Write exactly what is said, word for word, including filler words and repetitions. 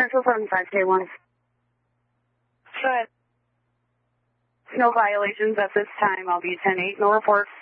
Central seventy-five K one. Go ahead. No violations at this time. I'll be ten eight, no report.